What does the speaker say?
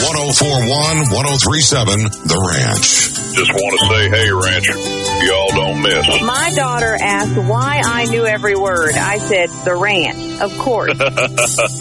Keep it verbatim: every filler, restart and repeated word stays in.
one oh four one, one oh three seven, The Ranch. Just want to say, hey, Ranch, y'all don't miss. My daughter asked why I knew every word. I said, The Ranch, of course.